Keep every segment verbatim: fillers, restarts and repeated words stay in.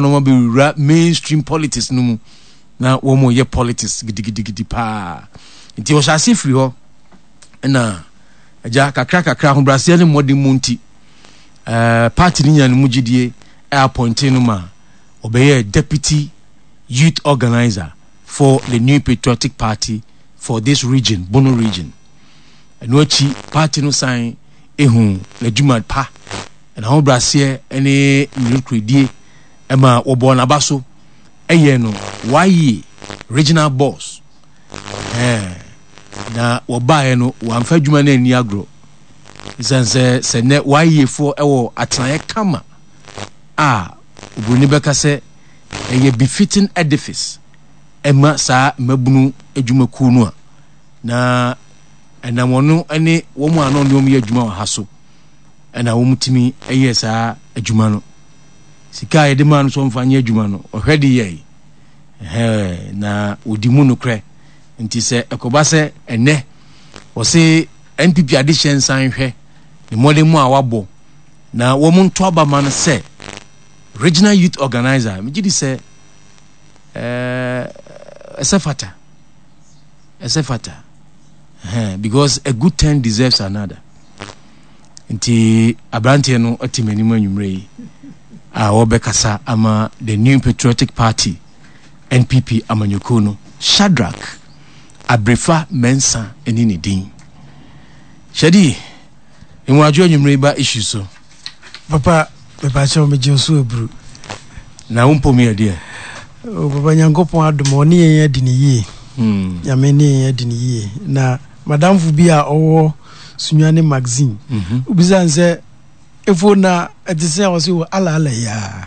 no be mainstream politics no mu na wo mo ye politics gidigidigidi pa nti wo hyase free ho na aja kakra kakra ho brase ne modi munti eh party ni nyane mugidie e appointing no ma obeye deputy youth organizer for the New Patriotic Party for this region, Bono region. And wachi party no sign ehun na juma pa. And how brasier any new credit ema obo na baso eye no why regional boss. Eh na oba no wamfa juma na ni agro. Isanse se ne why for ewo atanaye kama. Ah obuni beka se eye befitting edifice. Emma sa mabunu adwumaku no a na enamono ene wo mu ano ne wo mu adwuma wa haso ena wo mutimi eye sa adwuma no sika ye de man so mfanye adwuma no ohwede ye eh na odimu no kre nti se ekoba se ene wo se N P P addition san hwe ne mode mu a wabo na wo mu nto aba man se regional youth organizer me gidi se eh Esefata. Esefata. Uh, because a good turn deserves another. Nti abrante no otimani manwumre a obekasa ama the New Patriotic Party N P P amanyoko no Shadrack Abrefa Mensa eni ne din. Shadi enwaju anwumre ba issue so. Papa papa cha me jinso ebru. Na umpo mi ade. O baba nyankopon adomo ne yen adi ne yie. Hmm. Ya me ne yen adi ne yie. Na madam fu bi a owo Sunyane magazine. Mhm. Ubisa nse efo na etise o se ala ala ya.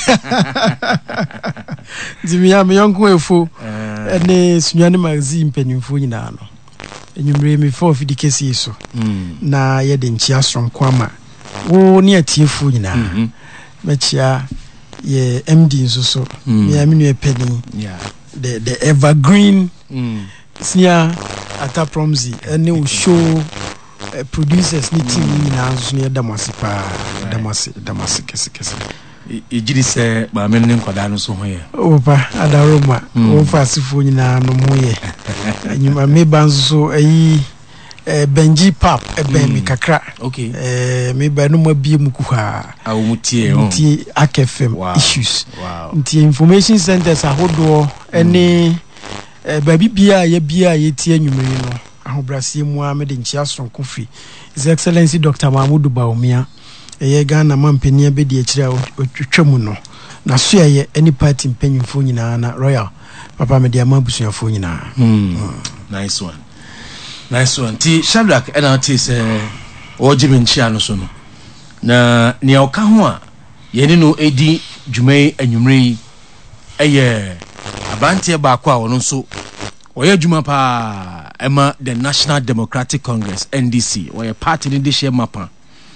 Dimi ya me yonko efo ene Sunyane magazine penimfo nyina no. Enyumre me for fi dikesi so. Hmm. Na ye de nchia sonko ama. Wo ne atiefo nyina. Mhm. Mechia ye M D nso so me aminu epeni yeah the the evergreen mm senior ata promzi ene o show uh, producers ni team ni na nso ne damasi pa damasi damasi kese kese e gidi se ba men ne nkwada no so ho ye opa adaroma o fasifo nyina no mo ye anyuma me banzo so ayi eh Benji pap e ben mi kakra okay eh me ba no mabie mukuha a mutie o mutie akfm wow. issues wow mutie information centers ahodo ene eh baby bia ye bia ye tie nwumere no ahobrasie mu a me de nchia sonko free his excellency Doctor Mahmoud Baumia eye Ghana mampenia be de akira otwetwemu no na so ye any party mpanyimfo nyina na royal papa me de amabusuafo nyina hmm nice one nice one. Ti Shadrack ena ti se ojibe nchia no so no. Na ni oka ho a ye ne no edi dwumai anwumre eye abantie ba kwa wono so. Oye dwuma pa ema the National Democratic Congress N D C. Oye party ni de share mapa.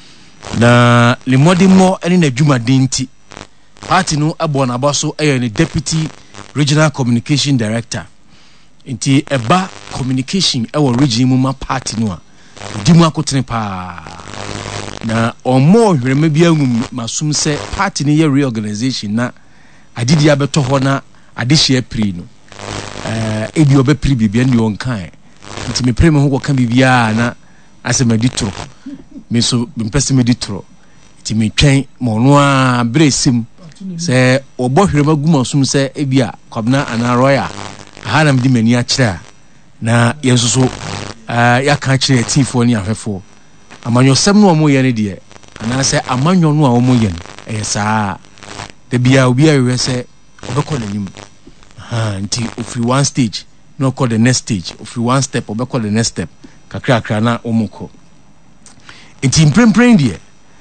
Na le modimo ene na dwuma dinti. Party no abo na baso eye ni Deputy Regional Communication Director. Inti eba communication ewo region mu ma party no a dimu akotene pa na omo hwerema bia mu masum se party ni ye reorganization na adidi abeto ho na adehye pri no eh ebi obe pri bibia ndi onkan nti me pre me ho kan bibia na asemadi tro me so mpese me di tro nti me twen mo no a bresim se obo hwerema gu masum se ebia kwabna ana royal hanam di mani akira na yenso uh ya kan kire tifo ni ahwefo amanyo sem no omo ye ne de ana se amanyo no a omo ye no e saa de bia obi awe se obekọ nanim ha nti ofri one stage no call the next stage ofri one step obekọ the next step kakra kakra na omukọ nti mprempren de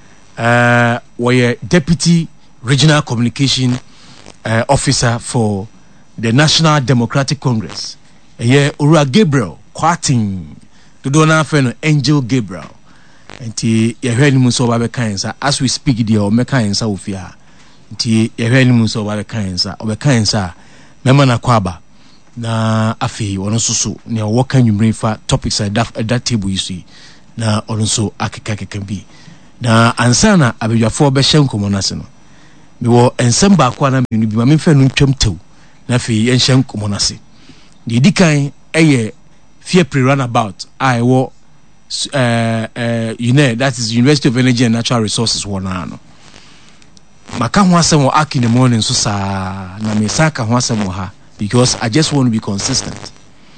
uh we Deputy Regional Communication uh, Officer for the National Democratic Congress. Eye Ura Gabriel Kwatin do na fe no Angel Gabriel. Nti ye hwe ni mu so ba be kan sa as we speak there o me kan sa ofia. Nti ye hwe ni mu so ba be kan sa o be kan sa mema na kwaba na afi wono susu ne wo kan nwumre fa topics at that, that table you see na ono so akeka keka bi na ansana abedwafo be hye nkomo na se no me wo ensem ba kwa na me bi ma me fa no ntwam tew na fe yen hyen komonase de dikan eye fear pre runabout I wo uh uh you know that is University of Energy and Natural Resources one ano maka ho asem wo aki in the morning so sa na me saka ho asem wo ha because I just want to be consistent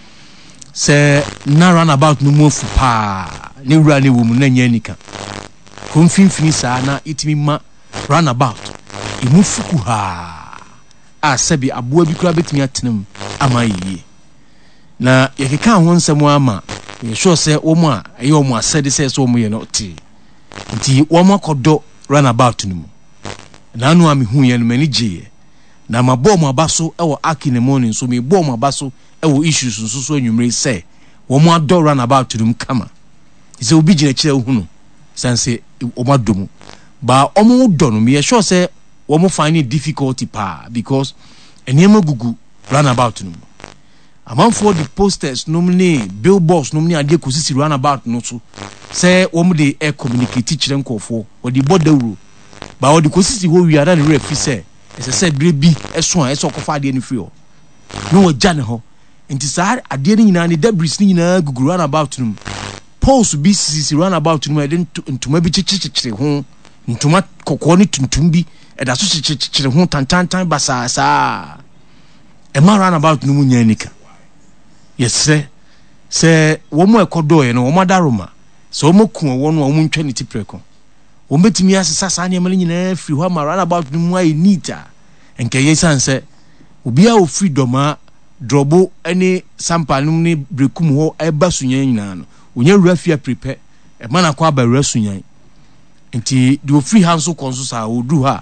say na runabout no move pa ni wura ni wo mu na nya nika konfinfini sa na itimi ma runabout imu fuku ha a sebi aboa bi kura betimi atenam amayi na yekeka ho nsem ama ye sure say wo mu a eye wo mu asede say so wo mu ye no ti nti wo mu akodo runabout no mu na anu ami hu ye no mani gye na mabɔ mu abaso e wo aki ne morning so me bɔ mu abaso e wo issues so so anwumre say wo mu adɔ runabout no mu kama ise obi gina kire hu no sanse wo mu adomu ba omo dɔ no me sure say wo mu find it difficulty pa because enema gugu runabout no among for the posters nomne billboards nomne ade kosisi runabout no so say wo mu de e communicate kire nkofo wo di bodawuro ba wo di kosisi ho wiara ne refi say ese say brebi eso a eso kofa ade ni free o no wo jane ho nti sa ade ni nyina ne debris ni nyina gugu runabout no post bi sisi runabout no e de ntuma bi chichichire ho ntuma kokko ni tuntum bi e da so chichichire ho tantantan basa sa e ma runabout no mu nya nika yes sir se wo mo ekodo ye no wo madaroma so wo moku wo no wo ntwa ni tipreko wo betimi asesa sa ne mali nyina free ho ma runabout no mu ai nita enke yesan se obi a o freedom a drobo ani sampa no ni brekum ho e basunyan nyina no wonya wura fia prepare e mana kwa ba wura sunyan nti do free hands so konso sa odu ha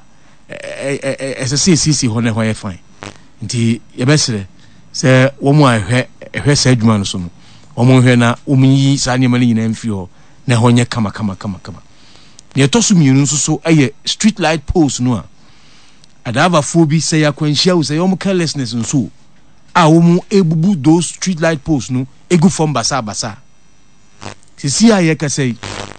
ss cc ho ne ho ye fine nti ye besere se wo mu ahwe ehwe sa adwuma no so no wo mu hwe na wo mu yi sa ne mali nyina mfi ho na ho nye kama kama kama kama ne to so mienu nso so eye street light post no a adava phobi say akwanhia wo say wo mu carelessness nso a wo mu ebubu those street light posts no egu form basa basa sisi aye ka say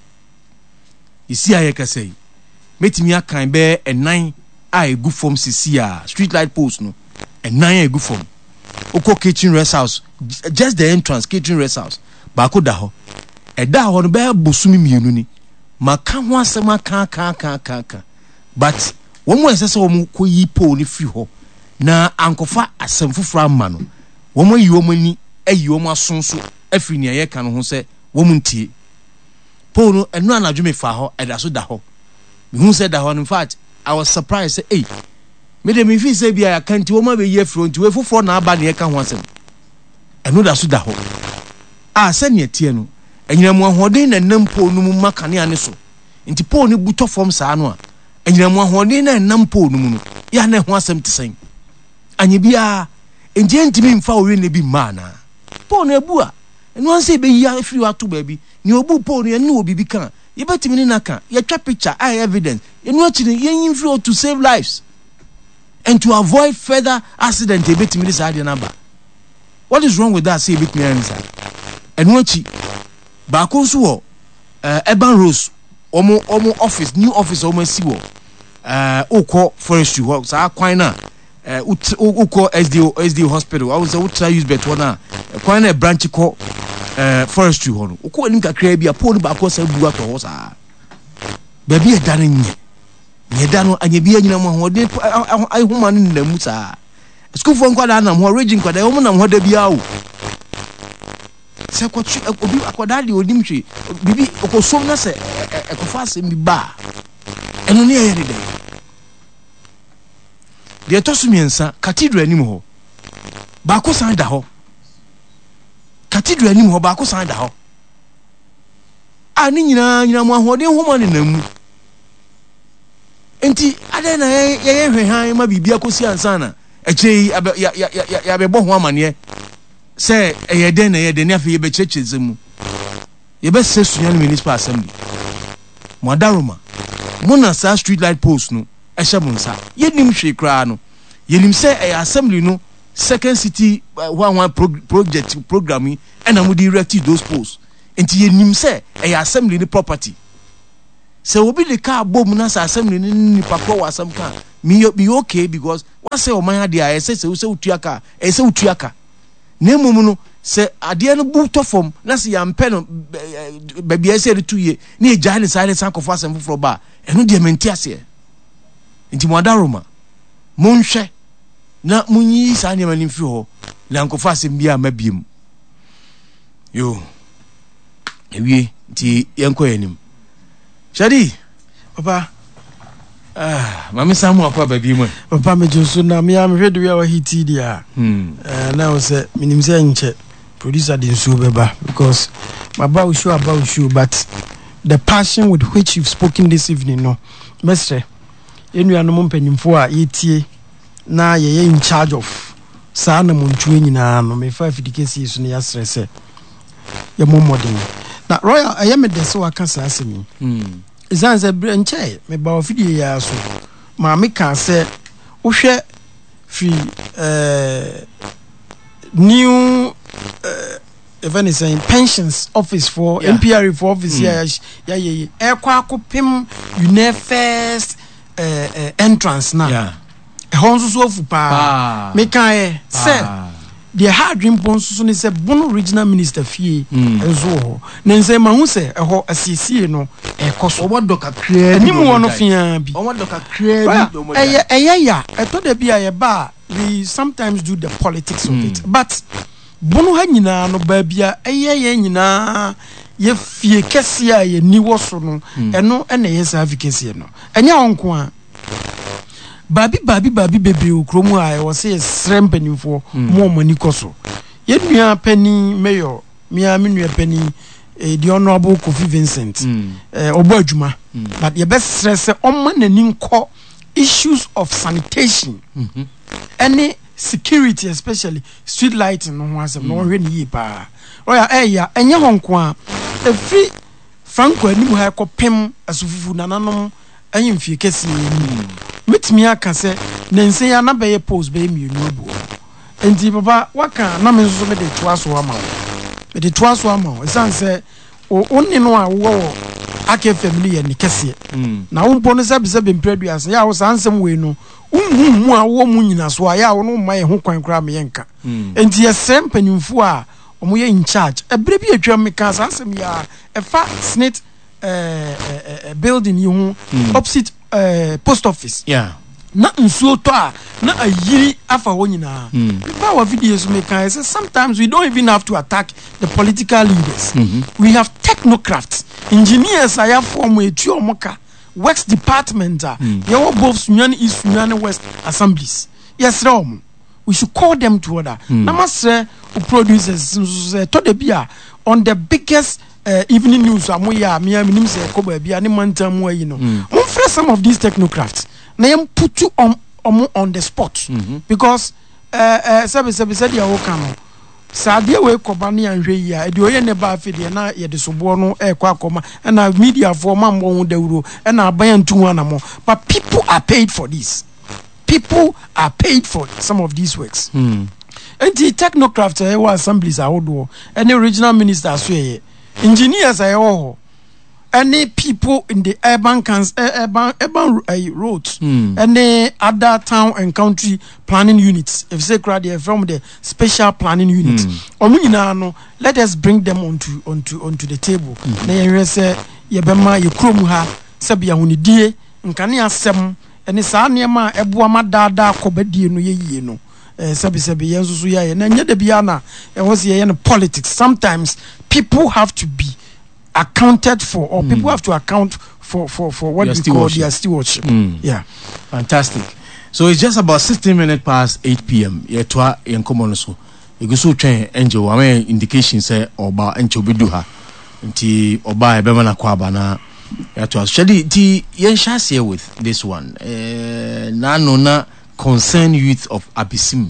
isi aye ka say metimi akan be enan a egu form sisi a street light post no enan egu form oko kitchen rest house just the entrance kitchen rest house ba ko da ho e da ho no be bosumi mienu ni maka ho asema kan kan kan kan but wo mu esese wo mu ko yi po ni fi ho na ankofa asem fufura amma no wo mu yi wo mu ni ayi wo mu asonso afiri ne ye kan ho se wo mu ntie po no enu anadwo me fa ho eda so da ho me hu se da ho in fact I was surprised say hey me de me fi se bia ya kanti wo ma be ye front we fufuro na aba ne ye kan ho asem enu da so da ho a se ne tie no enyina mu ahoden na nam po no mu makane ane so nti po ni buto form sa no a enyina mu ahoden na nam po no mu no ya na ho asem tesen anye bia enje ntimi mfa owe ne bi ma na po no ebu a enu anse be ya afiri wato ba bi ni obu po no enu obi bi kan ye betimi ni naka ye twa picture eye evidence enu achire ye yin free to save lives and to avoid further accident ye betimi ni sa de number. What is wrong with that? Say betimi answer enu achi ba ko so wo uh, Urban Rose omo omo office new office omo si wo uh okọ forestry work sa kwan na uh okọ S D O S D O hospital I was say ultra use bet one na kwan na branch ko uh forestry ho no okọ anim kakra bia pole ba ko sa bu ato ho sa ba bi e dan nye nye dan no anya bi anyina mo ho de ai homa no na mu sa school fo nkwada na mo region kwada wo na mo da bia wo se ko obi akwada de odim hwe bibi okosom na se ekofa asem bi ba eno ne yere de de tosumiensa cathedral anim ho ba ko san da ho cathedral anim ho ba ko san da ho ani nyina nyina mo ahode homa ne namu enti ade na ye ye hwe han ma bibia kosi ansa na eche ya ya ya ya be bo ho amane say e den na ye den afi ye be checheze mu ye be se sunya no municipal assembly mo adaroma mo na sa street light post no e hye mo nsa ye nim hwe kra no ye nim say e assembly no second city uh, one one prog project programming and am di erect those posts enti ye nim say e assembly ni property se obi de ka bom na sa asem ni ni pakwa wasam ka me be okay because what say o man ade a say se utuaka e se utuaka na emum no se ade no buto fom na se yampe no ba bia se retuye na eja ne sa ne san kofo asem foforo ba eno de menti ase nti mo adaroma monhwe na munyi sa ne mani mfi ho na nkofo asem bia mabiem yo ewie nti yenko yanim Shadi papa ah mama samu akwa baby mu papa me josu na me am hwedu ya wa hiti dia hmm eh na o se minim se nche producer din so beba because about show about show but the passion with which you've spoken this evening no mestre enu anom mpanyimfo a yetie na ye in charge of saa na montuo nyina no me fa fidikesi so ne ya stress ye momodin na royal ayeme de so aka saa asemi hmm izanze branche me ba ofidie ya so ma me kan se wo hwe fi eh new uh, even saying pensions office for yeah. N P R for office ya ya ya e kwa akopem une first uh, uh, entrance na yeah e hon so so fu pa me kan e se the hard dream bonso so ne se bono regional minister fie enzo ho ne nse ma hu se e ho asiesie no e koso obodo kakra ani mu wono fia bi obodo kakra bi do eye eye ya e to da bia ye ba we sometimes do the politics of it but bono ha nyina no ba bia eye ye nyina ye fie kese a ye ni wo so no eno ene ye sa afikese no enya onko a babi babi babi bebe okromu a e wo se srempanimfo mo mani koso ye nua pani mayor mia me nua pani e di honorable Kofi Vincent eh obo adwuma but ye best stress on nani nko issues of sanitation any security especially street lighting no ho asem no hwe ni yi pa oya eh ya enye honko a e free franco animu ha kopem asufufu nananom anyi mfie kesi ni mitimi aka se nense ya na beye post be mi nubu enti papa waka na me nso me de toaso ama me de toaso ama esanse o onni no a wo aka family ye ni kese na wo mpo no se be se be mpradu ase ya wo sansem we no unhu mu a wo mu nyina so a ya wo no ma ye ho kwan kra me yenka enti ye sem panimfu a omo ye in charge ebre bi atwa me ka sansem ya e fa snit eh uh, uh, building you mm. opposite uh, post office yeah na nsuo to a na ayiri afa ho nyina mm. ba wa videos make I say sometimes we don't even have to attack the political leaders mm-hmm. we have technocrats engineers aya form etu omoka works department uh, mm. they were both Sunyani East Sunyani West assemblies yes rom we should call them to order mm. na masre producers to the bia on the biggest Uh, evening news amoya me minim se ko ba bia ne mantam wa yi no mo frɛ some of these technocrats na yam put you on on, on the spot mm-hmm. because uh uh sabe sabe said ya wo kan no saade we ko ba ne anhwe yi a de oye ne ba afide na ye de sobo no e kwa akoma na media for man mo hu dawuro e na aban ntu hu anamo but people are paid for this people are paid for some of these works mm. and the technocrats e wa assemblies ahodo any regional minister so ye engineers are all any people in the urban cans uh, urban urban uh, roads mm. any other town and country planning units if say crowd they from the special planning unit omunyina mm. no let us bring them onto onto onto the table na ye say ye bema ye krom ha sabia hunidie nkane asem ene saa niema eboa madada akobadie no ye yie no eh sabi sabi yenso so ya na nya da bia na e wo se ye no politics sometimes people have to be accounted for or mm. people have to account for for for what we call their stewardship mm. yeah fantastic so it's just about sixteen minutes past eight p.m. ye toa yen komo so eguso twen angel wa indication say oba encho bedu ha nti oba e be mana kwa ba na ya toa shedi ti yen share with this one eh na no na concern youth of Abisim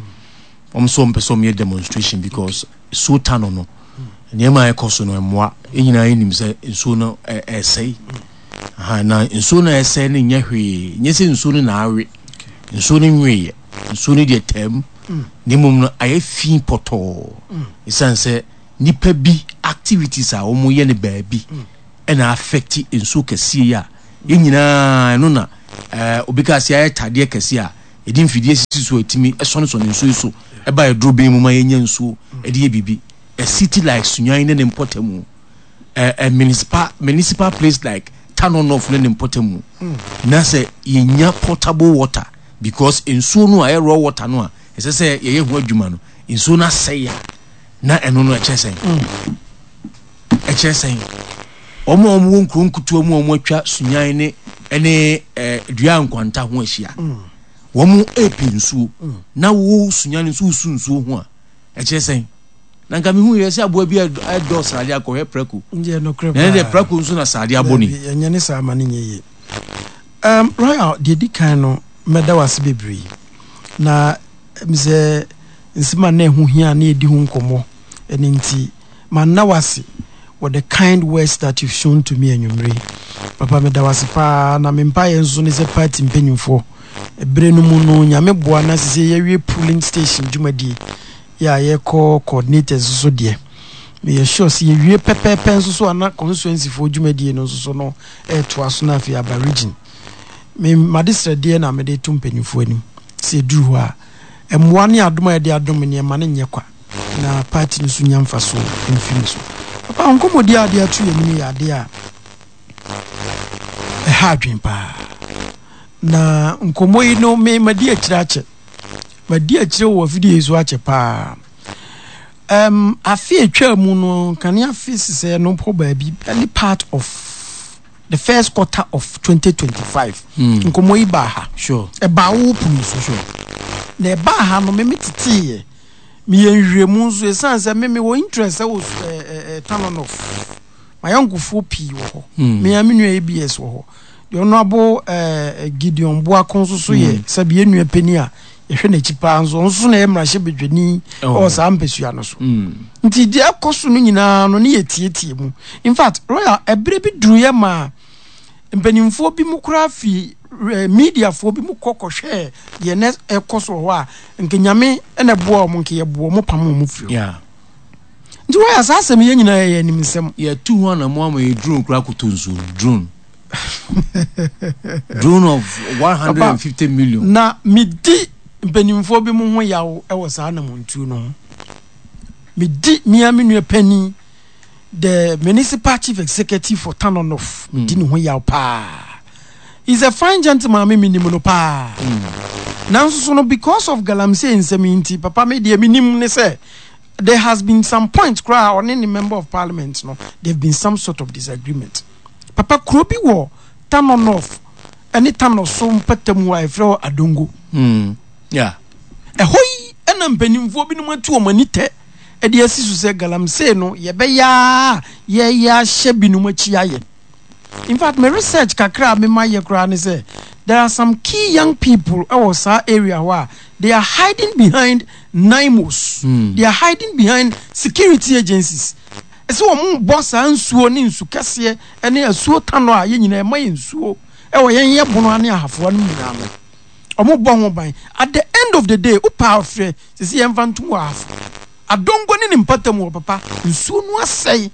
um so mpeso me demonstration because so tano no niema e koso no emwa enyina enim se nso no esei ha na nso no esei ne nya hwe nyese nso no na awe nso no nwe nso no de tem ne mum no aye fi poto isanse nipa bi activities a omo ye ne baabi ɛna affect nsuo kɛseɛ a yɛnyinaa ɛno na eh obika ase ayɛ tadeɛ kɛseɛ a ɛdi mfidie sisi so atimi ɛsɔne so ne nsuo so ɛba ɛduro bɛn mu ma yɛnya nsuo ɛde yɛ bibi a city like Sunyan ne ne mpɔtamu a municipal municipal place like Tanonof ne ne mpɔtamu na sɛ yɛnya potable water because nsuo no a ɛyɛ raw water no a ɛsɛ sɛ yɛyɛ ho adwuma no nsuo na sɛya na ɛno no ɛkyɛ sɛn ɛkyɛ sɛn ɔmo ɔmo nkuro nkutu ɔmo ɔmo atwa Sunyan ne ɛne eh dua nkwanta ho ahyia wɔmo epi nsuo na wo Sunyan nsuo su nsuo ho a ɛkyɛ sɛn na nka me hu yɛ sɛ aboa bi ɛdɔ srade akɔhɛ preko nje no kreba na de preko nso na srade aboni ɛnyɛ ne saa ma ne nyɛ um royal de di kan no meda wase bebree na mse nsima na ehu hia na edi hu nkomo ene nti man na wase with the kind words that you've shown to me anwumre papa meda wase pa na me mpa ye nso ne se party mpanyimfo ebre no mu no nyame boa na se ye wie polling station dwumadi ya ye call coordinators so de me sure se ye wie pepepe nso so ana constituency fo dwumadi no nso so no e to aso na afia ba region me madistre de na me de to mpanyimfo anim se duru ho a emwa ne adom a de adom ne ma ne nyekwa na party no so nyamfa so mfim so papa nkomodi ade atu yemi ya ade a e ha adwen pa na nkomo yi no me madi akira ache madi akira wo video zo ache pa um afi atwa mu no kan ya fi sise no po ba bi early part of the first quarter of twenty twenty-five nkomo yi ba ha sure e ba wo pu so sure na e ba ha no me metiti me yenhwemu nso esanse me me wo interest wo eh Tanonof my uncle fu pi wo ho me amenu A B S wo ho the honorable eh Gideon Boakon so so ye sabe enu apani a ehwe na chipa nso nso na emra hye bedwani o sa mpesua no so nti de akoso no nyina no ne yetietie mu in fact royal ebre bi duru ye ma mpanimfo bi mu kura fi media fo bi mu kokohwe ye ne ekoso ho a nkenyame ene boa mo nke ye boa mo pam mo firi yeah nti royal asasem ye nyina ye nim nsem ye two ho na mo am ye drone kura kotonso drone drone of one hundred fifty million na midi mpanimfo bi mu ho yawo e wo saa na montu no midi mia menua pani the municipal chief executive for Tanonof mm. dini ho yawo pa he's a fine gentleman me minimum no pa mm. now so no because of galamsey inseminti papa me de minimum ne say there has been some point cry on any member of parliament no there've been some sort of disagreement papa krobi wo Tanonof any Tanoso mpatamu wa efro adongo mm yeah e hoyi ena mpanimfo bi no matu o manite e de asisu se galamsey no ye be ya ye ya hye bi no machi aye. In fact my research kakra me maye kra ne say there are some key young people our sa area where they are hiding behind NIMOS mm. they are hiding behind security agencies. So mo boss ansuo ne nsu kase ene asuo tano a ye nyina e maye nsuo e wo yen ye bono ane ahafo no nyina no omo bo ho ban at the end of the day upa afre sisi yen fantum wa afo adongo ne ne mpatamu papa nsuo no asai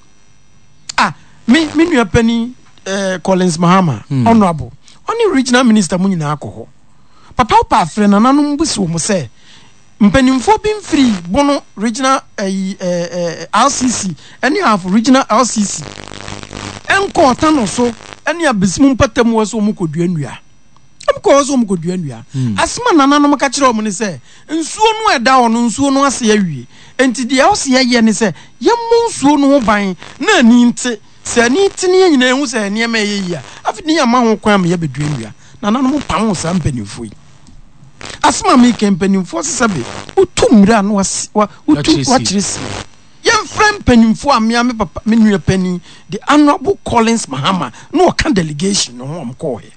ah me me nua pani eh Collins Mahama hmm. honorable oni regional minister mu nyina akọ papa upa afre na nanom busi wo mo se mpanimfo bi mfiri bono regional eh eh R C C any half regional R C C enko Tanoso any abisimu mpatamu waso mu kodua nua amko waso mu kodua nua asma nananom ka kire omo ne se nsuo no eda ono nsuo no ase awie enti de ose ye ne se yemmo nsuo no ho ban na ani nte se ani tini nyina ehu se ne ma ye yi a afi ne yama ho kwan me ye bedua nua nananom pam sa mpanimfo yi asma mi kempanimfo sebe utumra no utu wachirisi yem frem panimfo amia me papa me nua pani the honorable Collins Mahama no kan delegation no am call here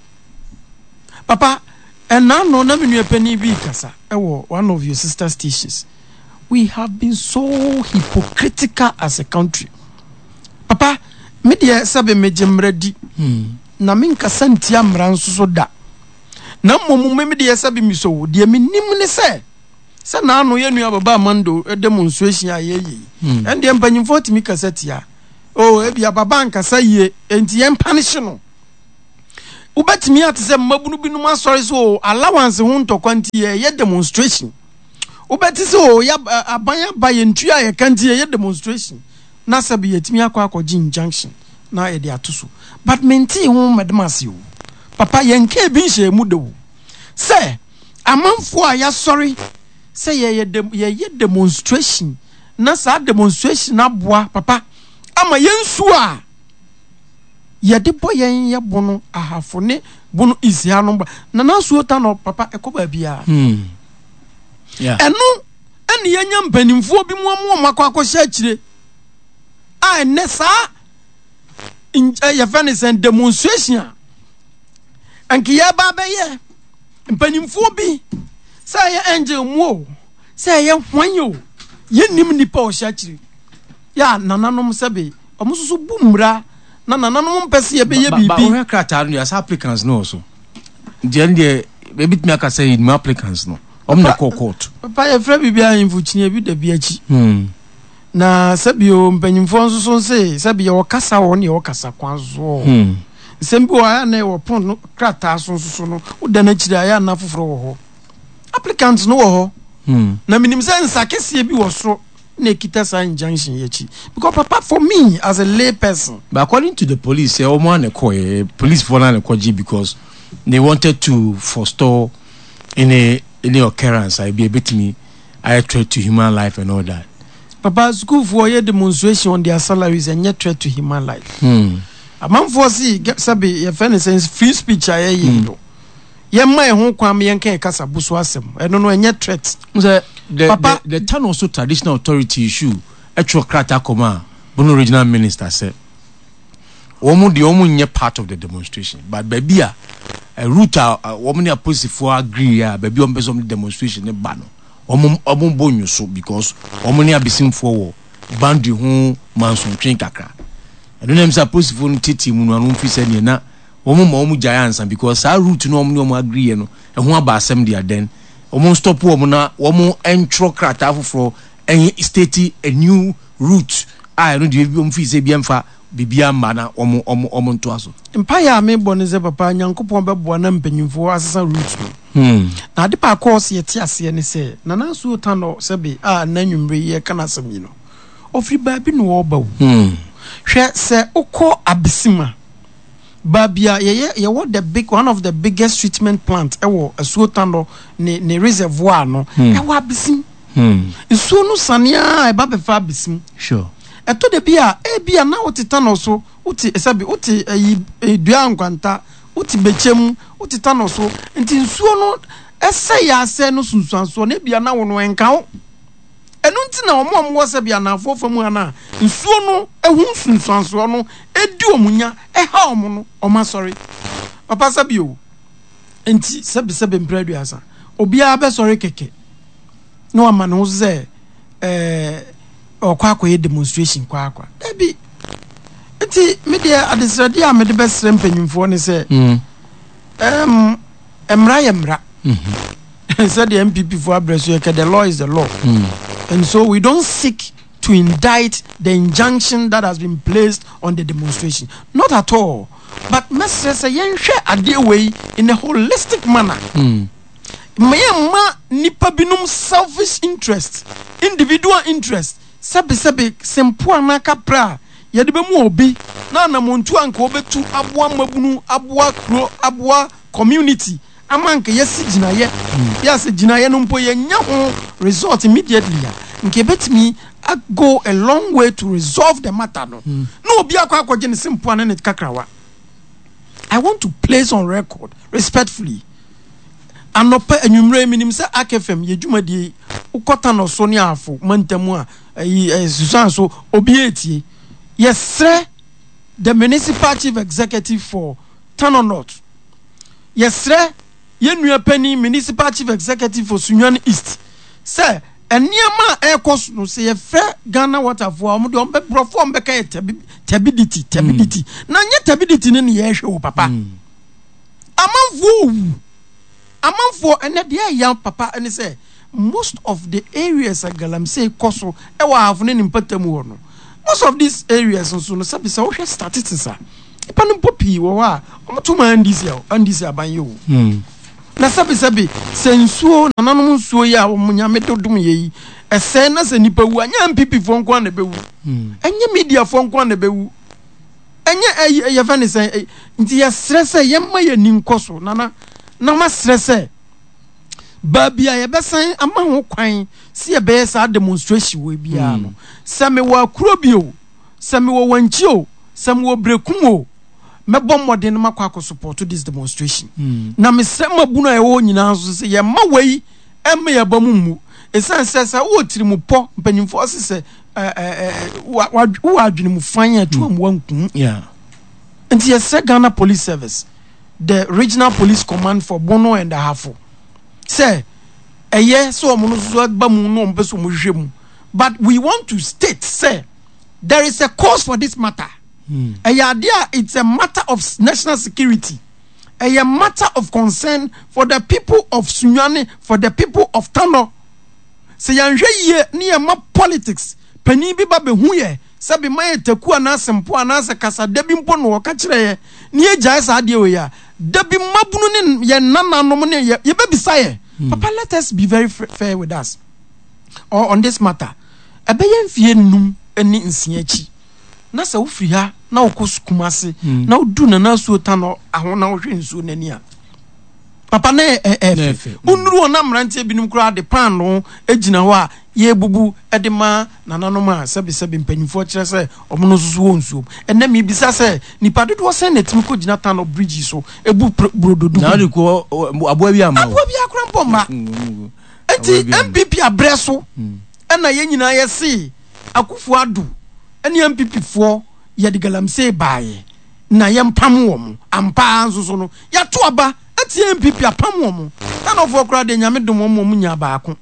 papa and now no na me nua pani bi kasa e wo one of your sister stations we have been so hypocritical as a country papa me de sebe me jemradi hmm. na me nkasa ntia mra nso so da na momu me de yesa bi miso de me nim ne se se na ano ye nua baba mando e demonstration ayeyi en de mpanyimfo timi kasetia oh ebi ababa nkasa yie enti yen punish no ubetimi ate se mabunu binum asori so allowance ho ntokwa nti ye demonstration ubeti se o ya abanya ba ye ntua ye kanti ye demonstration na sabi yetimi akwa akwaji injunction na ye de atoso but menti ho medemase o papa yenke bi hye mu de wo se amanfo a ya sorry se ye ye ye demonstration na sa demonstration aboa papa ama yensu a yede bo yen ye bono ahafone bono izia no na na so ta no papa ekoba bia hmm yeah enu eni yenya mpanimfo bi mu mu makwa akosha akire a ne sa ye fene demonstration anki ya ba be ye mpanimfo bi sa ye angel mu sa ye hwanyo ye nim nipa o sha akire ya nananom sebe omususu bumra na nananom mpese ye be ye bibi ba o krata no as applicants no so je ndie be bit me aka say my applicants no om na court papa ye fra bibi a infukini bi da bi achi hmm na sabio mpanyimfo nso so se sabio wo kasa wo ne wo kasa kwanzo hmm sembi wo ya na wo pon no krata so so no wo da na chira ya na foforo wo ho applicants no wo ho hmm na minim se nsakese bi wo so na kita sa injunction yechi because papa for me as a lay person but according to the police say omo na ko police for na ko because they wanted to forestall any any occurrence I be a bit me I threat to human life and all that. Papa school for your demonstration on their salaries and yet threat to human life. Hmm. A man for see get sabi your friend says free speech I you. Ye my home kwam yen can kasa busu asem. I don't know and yet threat. The the, Papa, the, the town also traditional authority issue actual krata koma Bono regional minister said Omo the omo nye part of the demonstration but baby a route a woman a police for agree ya baby on person demonstration ne bano omo omo bonyo so because omo ne abisim for boundary ho manson twin kakra I don't know say police for titi mu no anu fi se ne na omo ma omo giants because sa route no omo omo agree no e ho aba asem dia den omo stop omo na omo entro krata for en state a new route I don't do omo fi se bi emfa bibia mana omo omo omo nto aso empire me bonize papa nyankopon beboa na mpanyimfo asesa route hmm na de pa course ye ti ase ne se na na so ta no sebe a na nwumre ye kana sami no ofri ba bi no oba wu hmm hwe se ukọ abisima babia ye ye what the big one of the biggest treatment plant ewo asuota no ne ne reservoir no ewo abisim hmm nsuo no sanea e ba be fa abisim sure eto de bia e bia na wotita no so uti esabi uti ayi dua nkwanta uti bechem uti ta no so nti nsuo no ese ya ase no sunsuanso na bia na wo no enka wo enu nti na omo omo wose bia na afofo mu ana nsuo no ehu sunsuanso no edi omunya eha omo no oma sorry papa sabi o nti sabi sabi mpradu asa obi a be sorry keke no ama no ze eh okwa akwa demonstration kwa akwa ebi enti media adesrade a mede besre mpanyimfo ne se mm em emra yemra mhm said the M P P for Abresu the law is the law mm. and so we don't seek to indict the injunction that has been placed on the demonstration not at all but mesre say yenhwe ade way in a holistic manner mm mayema nipa binum selfish interest individual interest sabe sabe sempo anaka pra yede be mu obi na na montu anka obetu aboa mabunu aboa kro aboa community amanka yesi ginaye yesi ginaye no mpo yenya ho result immediately nke betimi I go a long way to resolve the matter no mm. no obi akwa akwaje ne sempo anane kakrawa I want to place on record respectfully anopa enwumre minim se akfm yedwumadi ukota no so ne afo mantamu a yi susan so obi etie yesre the municipal chief executive for Tano North yesre yenua pani municipal chief executive for Sunyani East say eniema ekos no say yefre Ghana water for am de ombe brofo ombe ka tabidity tabidity na nye tabidity ne ne yehwe wo papa amanfo amanfo ene de ya papa ene say most of the areas at Galamsey koso e wa have ne nimpatamu no most of these areas nso no sabi say we statistics a ipa no popi wo ha o to ma ndisi a ndisi aban ye o mm na sabi sabi sensuo na nanom nsuo ye a wo nyame dodom ye yi ese na se nipa wu anya M P P fo nko na bewu mm enye media fo nko na bewu enye ye fa ne se nti ye stress ye ma ye ni nkoso na na na ma stress babia ye besan ama ho kwan si ye be sa demonstration we bia no se me wa kuro bio se me wo wanchi o se me wo brekum o mebo modern makwa ko support this demonstration mm. na me se mabunu a ye wo nyina so se ye ma wei em ye ba mu mu esan se se wo tiri mu po mpanyimfo se se eh eh wa wa adwene mu fan ya to am wanku yeah nti ye se Ghana Police Service the Regional Police Command for Bono and Ahafo say eye so omo no so ba mu no mpeso mo hwehwem but we want to state say there is a cause for this matter mm. aya it's a matter of national security, a matter of concern for the people of Sunyani, for the people of Tano. Say yanhwe ye ni ma politics pani bi ba be hu ye sabi maye teku ana sempo ana se kasa debi mpo no ka kire ye ni eja sa ade we ya debi mabunu ni ye nananom ne ye be bisaye mm. Papa, let us be very fair with us or on this matter. Ebe ye mfie num eni nsiachi na sa ufri ha na ukos kumase mm. na udu na na so tano aho na ohwe nsuo nani a papa na eh eh unuru ona mrante binum kura de pan no ejina ho a ye bubu edema nananom a sebi sebi mpanyimfo kire se omo no susu wo nsuo enne mi bisa se nipa dodo se na timi ko jina tano bridge so ebu brododu na de ko aboa bi ama aboa bi akura mpomba enti M P P abreso ena ye nyina ye se Akufo Adu eni M P P fo ye de galamse baaye na ye mpam wo mo ampa nso so no ya to aba ati M P P apam wo mo na no fo kra de nyame dom wo mo nya baako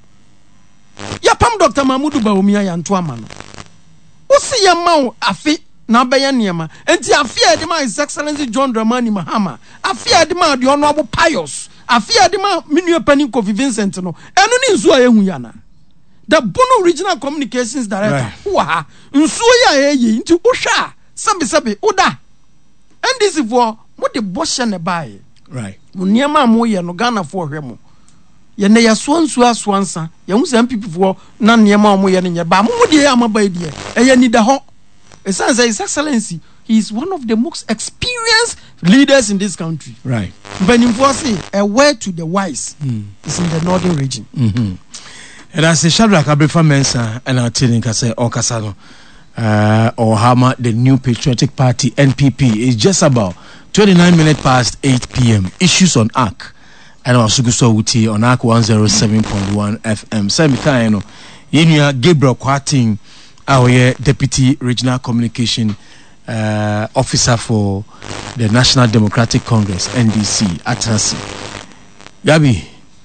ya pam Doctor Mahmoud Bawumia ya nto ama no wo se ye mawo afi na baya niema enti afi e de ma His Excellency John Dramani Mahama afi e de ma de Honorable Pius afi e de ma Minua Pani Kofi Vincent no enu ni nzu a yehu yana the Bono Regional Communications Director wa nsuo ya eyi nti uhwa sabi sabi oda N D C for what the boss ne buy right niema mo ye no Ghana for hwemo ye ne ya so nsuo asoansa ye hu some people for na niema mo ye ne nye ba mo de amaba die eye ni da ho esan say His Excellency he is one of the most experienced leaders in this country right Benimfo say a word to the wise mm. is in the northern region mhm and as a Shadrach Abrefa Mensah and our telling us Okasano uh or Hama the New Patriotic Party N P P is just about twenty-nine minutes past eight p.m. Issues on A R C and our Suguso Wuti on A R C one oh seven point one F M. Same time, no, Yenya Gabriel Kwating, our Deputy Regional Communication uh, Officer for the National Democratic Congress N D C Atrasi. Gabi,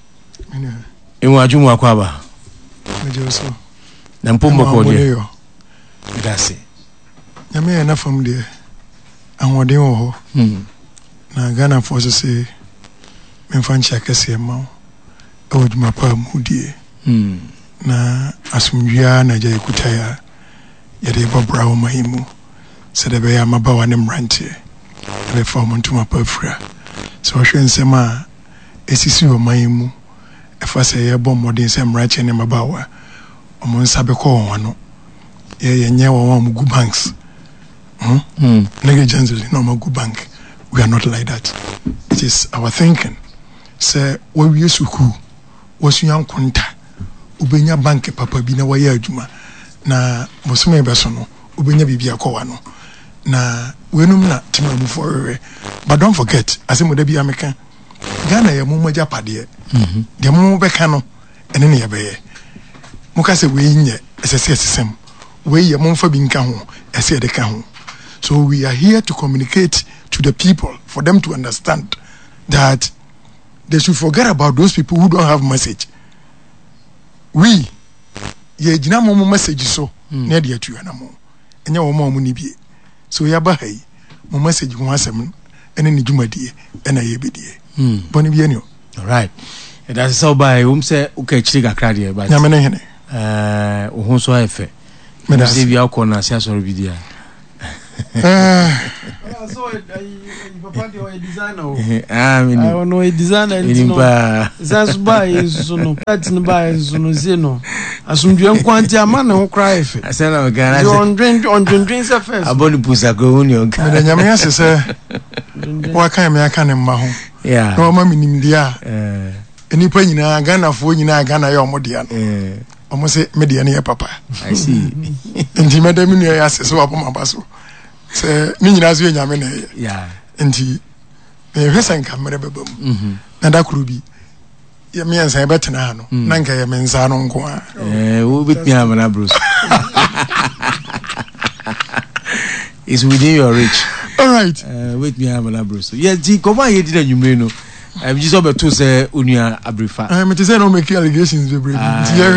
Inwa Jumu Akwaba. Mejoso. Nampumbo Kodi. That's it. Yame na from there. Anwode wo ho. Hmm. Na Ghana force say me fan check ese ma. E woduma pa mudie. Hmm. Na asumdua na je kutaya. Ye de bobra wo mahimu. Se de be ya mabawa ne mrante. Be fa mo ntuma pa fura. So hwe nsema esisi wo mahimu. E fa se ye bom modern se mrante ne mabawa. Omo nsabe ko won ye ye nye wo mo gu banks. Hmm? Mm. Negligence no more good bank. We are not like that. It is our thinking. Say when we used to who was young kunta ubenya bank papa bi na waya adwuma na bosome beso no ubenya bibia kwa no na wenum na timamu for but don't forget as mo da bia meka Ghana ye mo maja pade mhm de mo beka no ene ne ye beye mo ka se we nye esese esesem we ye mo mfa bi nka ho ese de ka ho. So we are here to communicate to the people for them to understand that they should forget about those people who don't have message. We ye jina mo message so na de atu na mo enya wo mo ni bie so ya ba hai mo message ho asem ene ni dwumadie ena ye bedie mm boni bie ni. All right, that's so by um say okay chiri kakra de ba nyame ne hene eh wo ho so efe me say bi akọ na sia sorry bi dia so papa de o designer o ah me I know a designer no that's by so no pat no by so no ze no asumdwe nkwanti ama na ho cry fe asa na Ghana say on drink on drink say first aboni pusa ko uni on me da nyame ase se wa kan me aka ne mma ho yeah no ma minim dia eh enipa nyina Ghana fo nyina Ghana ya omo dia no eh omo se me dia ne ya papa I see nti madam nu ya ase so apoma baso se ni nyina so nyame na yeah nti me hwesa nka mere bebam mhm na da kuru bi ya me ensa betena ha no na nka ya mensa no nko a eh wo betmi amana bros is within your reach all right uh wait me amana bros yeah di ko ba ye di na nwumre no I'm just about to say Unia Abrifa. I'm to say no make allegations be brave.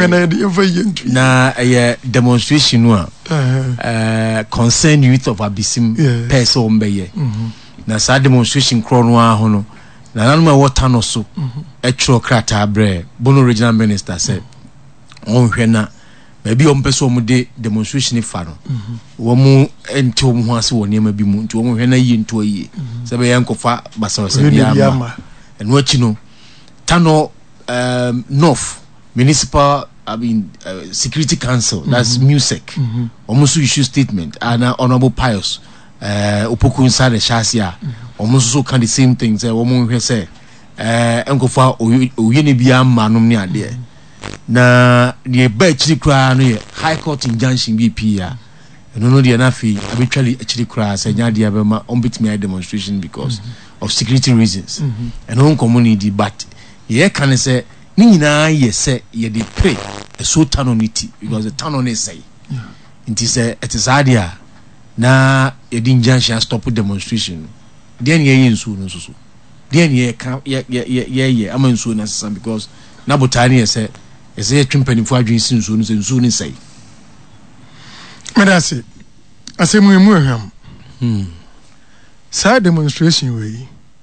Na a demonstration no uh concern youth of Abisim person be na sa demonstration kro no a ho no na nanuma water no so e tro krata bre Bono regional minister said on hwe na maybe on person mu de demonstration fa no wo mu enti wo mu ase wo niam bi mu nti wo hwe na yi nto yi se be yankofa basawasa biama and what you know Tano um North Municipal I mean uh, Security Council mm-hmm. that's music mm-hmm. almost issue statement and uh, Honorable Pius uh Opoku inside the Shasia almost so can the same things say woman say uh enkofa oyene bia manom ne ade na the batch kra no High Court injunction B P ya no no the na fi arbitrarily actually kra say nya dia be ma on bit me demonstration because mm-hmm. of security reasons mm-hmm. and on community but ye can say ni nyina ye say ye dey pray a so tanonity because the tanon is say it is a it is idea na ye din junction stop demonstration then ye nsu no so so then ye can ye ye ye ye am nsu na sasa because na botani ye say ye say twempani fu adwen nsu no nsu ni say medase asemu emu eham hmm sa demonstration we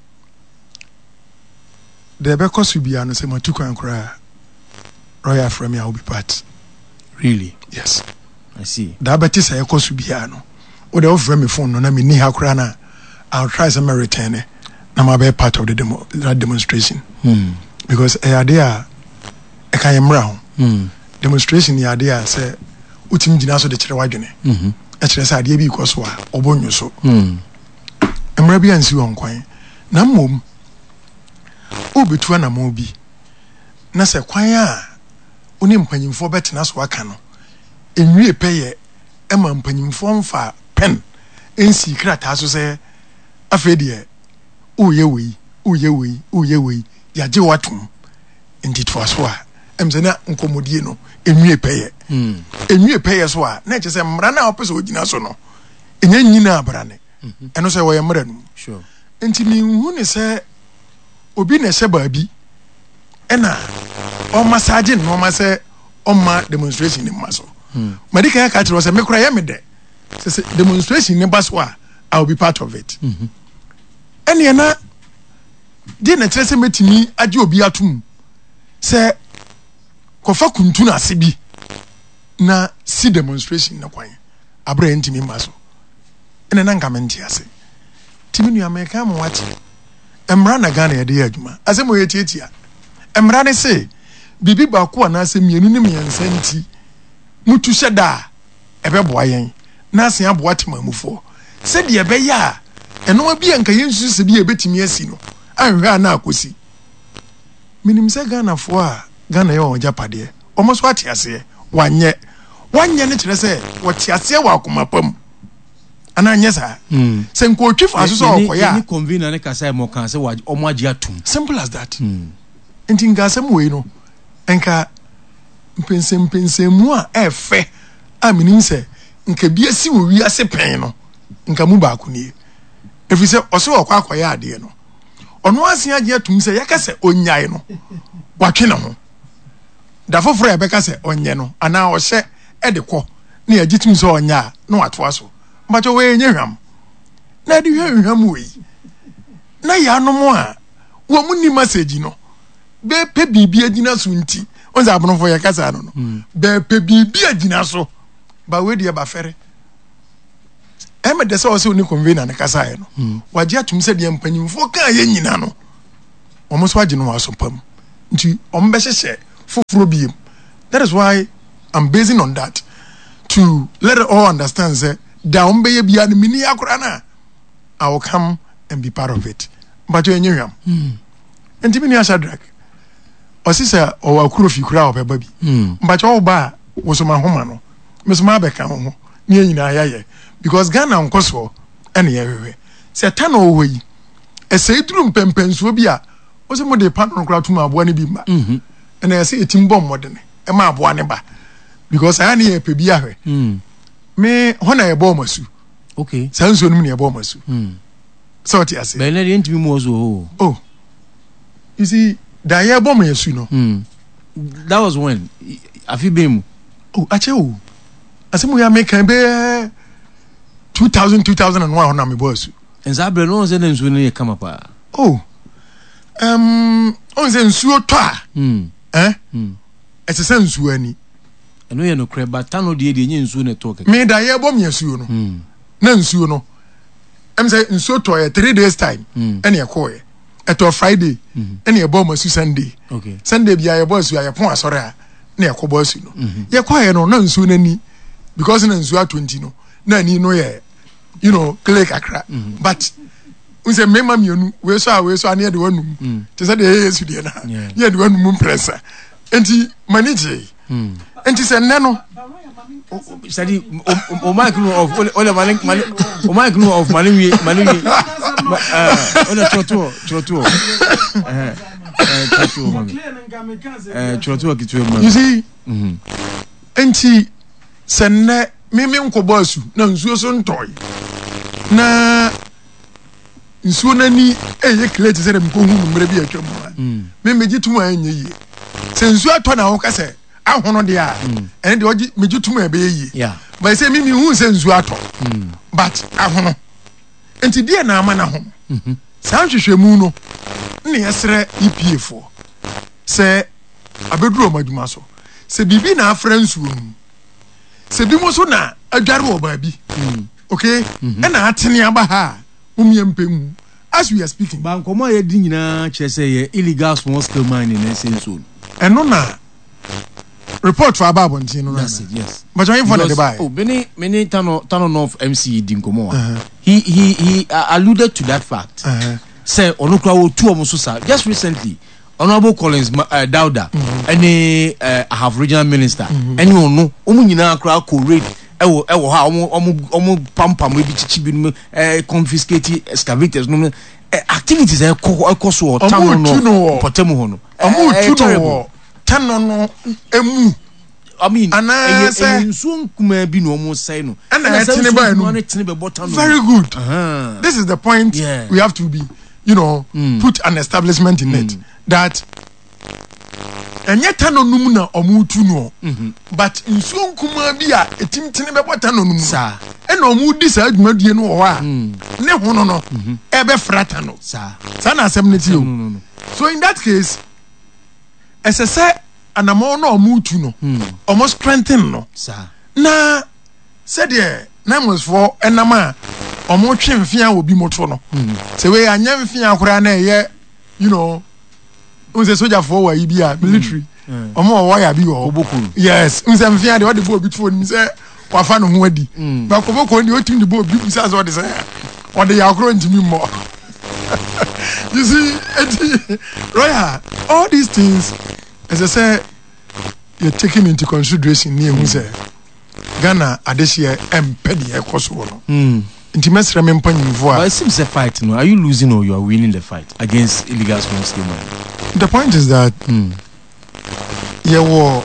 the be cost be an say matuko ankra royal from ya will be part really yes I see da beti say cost be an o de offer me phone no na me ni ha kra na I'll try some return na ma be part of the demo that demonstration hmm because e ade a e kan yemra ho hmm demonstration ya ade a say utim gina so de kire wadwene mhm e kire say ade bi ikoso a obonyo so hmm emra bi ansi won kwan na mom obetu na mo bi na se kwan a oni mpanyimfo betena so aka no enwie peye e ma mpanyimfo mfa pen ensi krata so se afedie oye wei oye wei oye wei ya je watum nditwa so a emse na nkomodie no enwie peye mm enwie peye so a na che se mra na opese ogina so no enya nyina abrane eno se wo ye mra nu sure enti mi hu ne se obi na se baabi ena o massage no ma se o ma demonstration ni ma so madika ya ka tiro se mekura ye mede se demonstration ni baso a I will be part of it mhm ene na di na tire se metimi age obi atum se kofa kuntu na ase bi na si demonstration na kwan abra ntimi ma so ene na nka menti ase timi nu America mo wachi emra na Ghana ye de adwuma asemo ye tietia emra ne se bibi ba ko na ase mienu ne miensa nti mutu hyeda ebeboa yen na ase aboa temamufo se de ebe ya eno bi anka yensu se bi ebetimi asi no anhwe na akosi minim se Ghana fo a Ghana ye o japade omo so ate ase wanye wanye ne kire se wote ase wa akomapam ana nyesa mm se nko twifa aso so okoya ni convener ne kasa mo kan se wa omo agi atum simple as that mm enti ngasem we no enka mpense mpense mu a efe amini se nka bi asi wo wi ase pen no nka mu ba ko ni efi se oso okwa akoya ade no ono ase agi atum se yakase onyae no watwe ne ho da foforo e beka se onye no ana o hye e de kɔ na yagitum se onya na wato aso mbacho we nye hwam na di hwam we na ya no mo a wo mu ni message no be pe bibia gina so nti onza abonfo ya kasa no no be pe bibia gina so ba we de ba fere em de se o se oni convener na kasa ye no waje atum se de mpanyimfo ka ye nyina no omo so age no asopam nti omo be hye foforo biem. That is why I'm basing on that to let it all understand say down be bia ni mini akora na I will come and be part of it. But you nyam enti mini Shadrach osisa o akuro fi kura obeba bi but you ba wo so ma homa no me so ma be ka ho ni nyina ayaye because Ghana nkoso ene ye hwehwe se ta na owo yi ese iduru mpempensuo bi a wo se mo de pan no kura tuma abo ne bi ma mhm ene ese etim bom modene e ma abo ne ba because I na ye pe bi ahwe mm me hona ye bom asu okay sanso no me ye bom asu mm so what you say be na de ntimi mo so oh you see da ye bom asu no mm that was when afi bem oh ache o asemu ya make be two thousand two thousand one hona me boss enzabre no se na nsu ne kama pa oh um on se nsuo to a mm eh mm ese se nsuo ani eno ye no kre ba tano de de nye nsuo ne to keke me da ye bom yesuo no mm na nsuo no em se nsuo to ye three days time ene ye ko ye eto Friday ene ye bom asu Sunday okay Sunday bia ye boss ya pon asore a na ye ko boss no ye ko ye no na nsuo nani because na nsuo twenty no na ni no ye you know click akra but unse mema mienu we so a we so ane de wanum te say de yesu de na ye de wanum pressa enti manage enti se nne no study o mic no of ole malik o mic no of malik malik eh ole troto troto eh eh troto mami eh troto kitu mami you see mhm enti se nne mimi nkobo asu na nsuo so ntoy na nsuo nani eye klete se dem ko hu numre bi atwa mu me megitum anye yi se nsuo ato na wo ka se ahono de a ene de ogi megitum e be yi yeah but se mimi hu se nsuo ato but ahono enti die na ama na ho san hwehwemu no ne yesre E P A fo se abeduro maduma so se bibi na afra nsuo mu se bi mo so na adware wo ba bi okay ena atene aba ha umyempemu as we are speaking ba nkomo ye di nyina kire say ye illegal small scale mining na senso eno na report for ababo ntin no that's it yes but you for the buy oh beni many tano tano of M C di nkomo he he he uh, alluded to that fact uh-huh. Say onukra wo two omo so sa just recently Honorable Collins uh, Dauda any mm-hmm. uh, I have regional minister any onu omu nyina akra ko raid ewo ewo ha omu omu omu pampam we bi chichi bi no eh confiscate excavators no activities e ko so town no potemu ho no omu tu no tano no emu I mean eh nsu nkuma bi no omu sai no na etene ba no very good uh-huh. This is the point yeah. We have to be you know mm. put an establishment in mm. it that enye tano num na omu tu no but nsu nkuma bi a etimtene be botano num sa e na omu di sa adwumadie no ho a ne ho no no e be frata no sa sa na asem ne ti o so in that case ese se anamo na omu tu no almost strengthen no sa na se de na mos for enama omu twe mfia obi moto no se we anya mfia akora na ye you know unse soldier for wa yi bia military omo wa ya bi wo yes unse mfia de wo de bo obi tuo ni se wa fa no ho adi ba ko boko ni o tim de bo obi busa so de se o de ya akoro ntimi mo you see it, Roya, all these things as I say you're taking into consideration near who say Ghana adesia empedi e koso no mm intimate remain panimfo a but it seems a fight no are you losing or you are winning the fight against illegal small scale mining? The point is that mm. yeah well,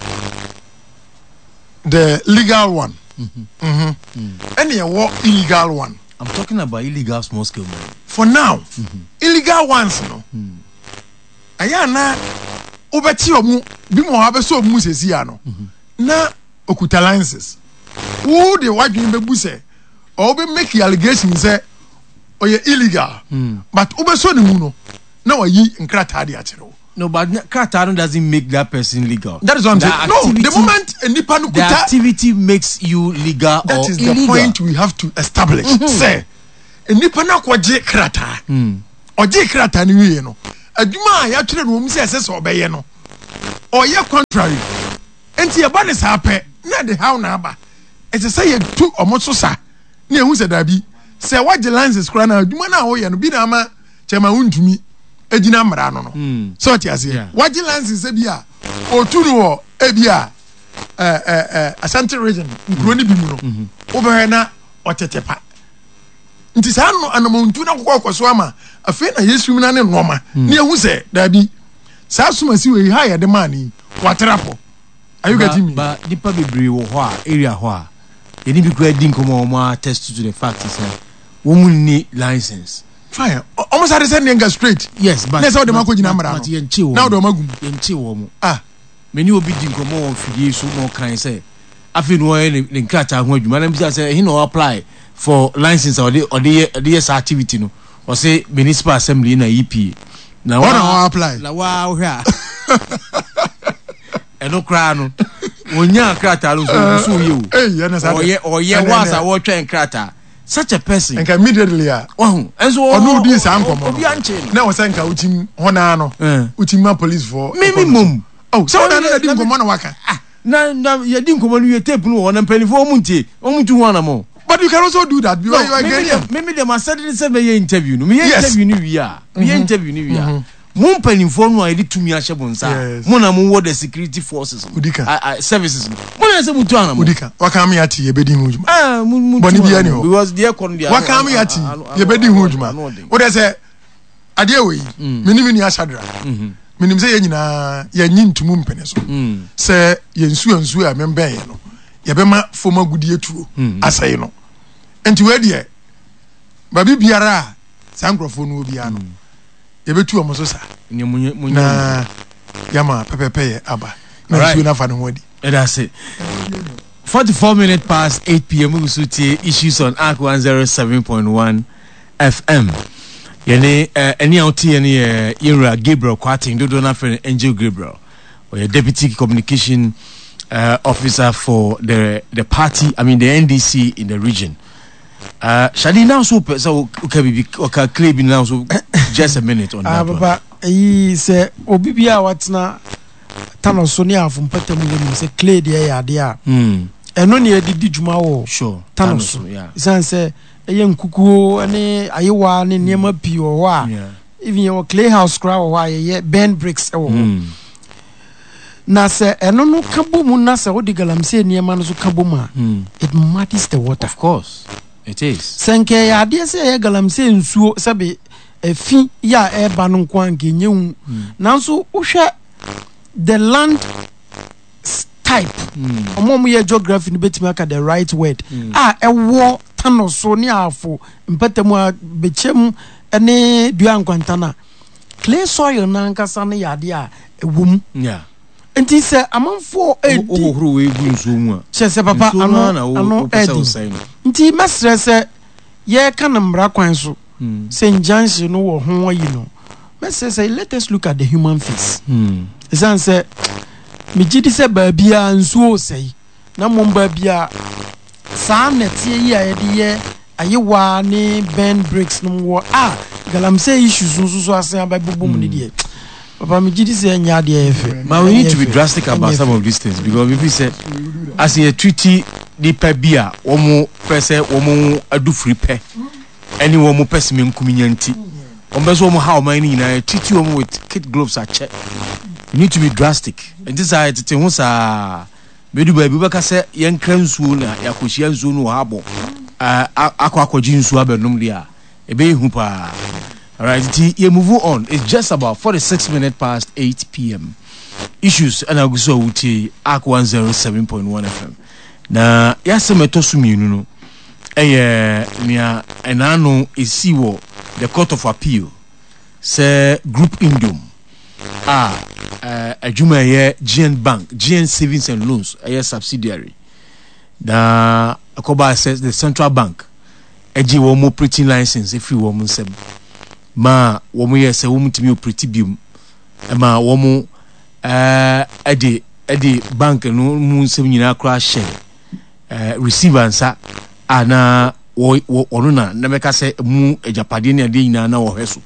the legal one mm-hmm. Mm-hmm. Mm. and yeah well, illegal one I'm talking about illegal small scale mining for now mm-hmm. illegal ones no mm. aya na obeti omu bi mo ha be so omu sesi ya no mm-hmm. na okuta licenses who the wadwin be bu se or be make allegations say or you illegal mm. but obe so ni mu no na wa yi nkrata de a kire wo No, but Qatar doesn't make that person legal. That is what I'm saying. No, the moment a nipa no the activity makes you legal that or is illegal. The point we have to establish. Mm-hmm. Say, a nipa na kwaje krata. Hmm. Oje krata ni wiye no. Adwuma ya twere no mu se ese so obeye no. Oye contrary. Enti ye ba ne sa pe na de how na aba. Ese say ye tu omoso sa. Na ehu se dabi. Se waje license kra na adwuma na wo ye no bi na ama chema untumi. Ejina mra no no so ti ase waji lances se bia oturu ho ebia eh eh eh Ashanti region nkuro ni bi mu no obehwe na otetepa nti sa no anamontu na kokọ koso ama afi na Yesu mi na ne noma ne ehu se da bi sa sumasi we ha ye de mani watrapo are you getting me ba dipa bebre wo ho a area ho a ye ni bi kura di nkomo o ma test to the fact is wo mu ni license. Fine. Almost had to send the straight. Yes, but that's how the Mako Jinamara. Now the Magum. Yenchi Ah. Many will be dinkum more for you, so more kind say. I feel no in Kata when you madam say he no apply for license or the or the this activity no or say municipal assembly in a E P. Now what I apply? La wow here. And no crown. When you are Kata, so you. Oh yeah, oh yeah, was I watch and Kata. Such a person and immediately ah oh and so no this ankom na we say nka utim hona no utim police for minimum oh so na na di nkomo na waka ah na na ya di nkomo no ye tape no wona mpelifo omuntie omuntu hona mo but you can also do that because no, you are getting maybe them are said say me interview no me interview ni wi a me interview ni wi a mo mpelifo no a ye tumi a hye bonsa mo na mo wo the security forces udika services mo na say mutu ana mo udika waka me ati ye bedi hu juma ah mo boni bia ni ho because the economy waka me ati ye bedi hu juma wo de say ade we minimi ni asadra minim say ye nyina ye nyi ntumu mpene so say ye nsu nsu a membe ye no ye be ma foma gudie tuo asai no enti we de ba bi biara sankrofo no bia no yebetu omoso sa na yama pepepe aba na tu na fa no hodi and that's it. forty-four minutes past eight p.m. we will see issues on A R C one oh seven point one F M. Yene any out any era Gabriel Kwating do not friend Angel Gabriel or your deputy communication uh, officer for the the party, I mean the N D C in the region. Uh, Shadi now so so okay be okay claim now so just a minute on that. Ah baba yi say obibia watna tano so ne afum patam le say clay dey ya dey a mm eno ne edidi djuma wo sure tano so yeah isan say eye nkukuo ne ayewa ne niema pi wo ho a even your clay house cra wo ha ye ben bricks wo ho na say eno no kabomu na say odi galamse niema no so kabomu a it matters the water of course. It is. Senke ya de se ya galamse nsuo sabe efi ya eba no nko anke nyewu. Nanso uhwe the land type. Omo mo ye geography ni betimi aka the right word. Ah ewo tanoso ni afo mpatamu a bechem ene dua nkwantana. Clay soil na nkasa ne yade a ewum. Yeah. Enti se amanfo edi o horo we gu nso mu a chese papa ano ano edi nti mesre se ye ka na mra kwan so se njanse no wo ho yi no mesre se let us look at the human face mm isan se me gidi se ba bia nso sei na mo ba bia sa na tie yi a ye de ye ayewa ni ben bricks no wo ah galamse issues nso so asen ababobom ni de Papa, me did say nya de efe. But we need to be drastic about some of these things because if we say as a treaty the pebia omo pese omo adu free pe any omo pese me nkuminyanti ombeso omo how many na treaty omo with kid gloves are check. You need to be drastic and this are it hu sa bedu ba bi baka say yen kransuo na yakohia nsuo no habo akwa akwaji nsuo abenum dia ebe hu pa. All right, you move on. It's just about forty-six minutes past eight p.m. Issues and I go so with A R C one oh seven point one F M. Na yasa metosu mienu no. Eh nia enano esiwo the Court of Appeal. Say Group Indom. Ah, uh, ajuma ye G N Bank, G N Savings and Loans, a subsidiary. Na akoba says the Central Bank. Eji wo mo operating license if you wo mo nsem. Ma womu ye se womu timi operate bium ema wo mu eh edi edi bank no mu nsem nyina kra share eh receiver nsa ana wo ono na na meka se mu ejapade ne ade nyina na wo hweso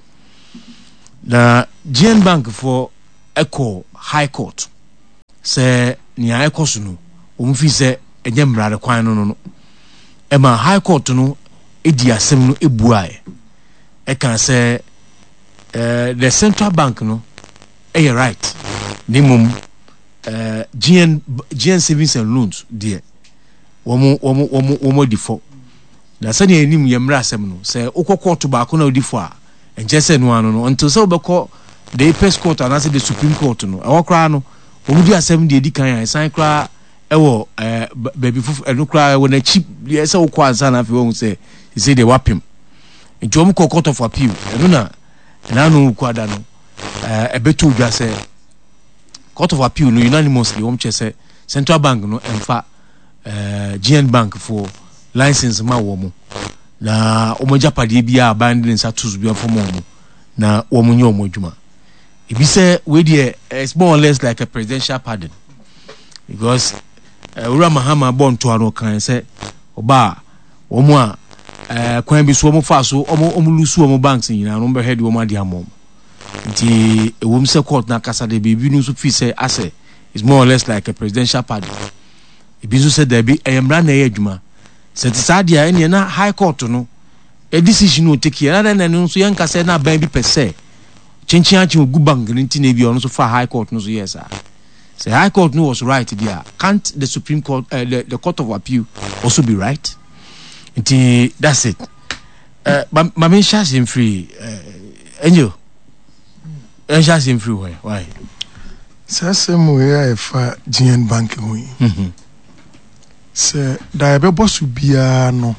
na G N Bank for Echo High Court se ni Echo so no o mu fi se enye mrade kwan no no ema High Court no edi asem no ebuae e kan se uh, the central bank no eh right nimum uh, G N G N savings and loans there womo womo womo womo default na sani enim yemra asem no se okokọ to ba ko na odifo a enje se no ano no until se obekọ the apex court and the supreme court no e wokra no womu di asem de edi kan ya san kra e wo eh baby fufu eno kra wo na chip ye se wokọ ansa na afi wo se say the wapim nti omu ko court of appeal eno na na no kwada no eh ebetu dwa se court of appeal no unanimously wom che se central bank no emfa eh G N Bank for license ma wo mu na omo japade bia abandon status bia for mo na wo mu nye omo adwuma ebi se we dey it's more or less like a presidential pardon because uh, Ura Mahama born to aro kan se oba wo mu a eh kwan bi so omo fa so omo omo lusu omo banks nyina no be head wo ma dia mom nti e wo se court na kasa de bebi no so fi se ase is more or less like a presidential pardon e bi so se there be emra na ye adwuma se ti sa dia ene na high court no a decision no take here na na no so yan kasa na ban bi pese chinchin achi ogu bank nti na bi ono so fa high court no so yes ah say high court no was right there can't the supreme court uh, the, the court of appeal also be right nti that's it uh ma me share him free uh, Angel I share him free why why sasem we afa G N Bank ho yi mhm se da be boss bia no